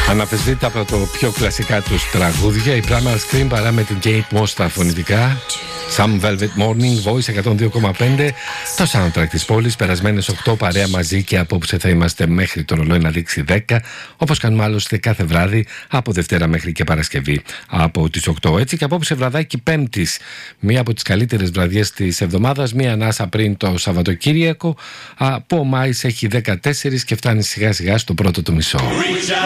Αναφεσβήτητα από το πιο κλασικά τους τραγούδια, η Primal Scream παρά με την Kate Moss στα φωνητικά. Some Velvet Morning, Voice 102,5. Το soundtrack της πόλης, περασμένες 8 παρέα μαζί και απόψε θα είμαστε μέχρι το ρολόι να δείξει 10. Όπως κάνουμε άλλωστε κάθε βράδυ, από Δευτέρα μέχρι και Παρασκευή από τις 8. Έτσι και απόψε βραδάκι Πέμπτης, μία από τις καλύτερες βραδιές της εβδομάδας, μία ανάσα πριν το Σαββατοκύριακο, που ο Μάης έχει 14 και φτάνει σιγά σιγά στο πρώτο του μισό.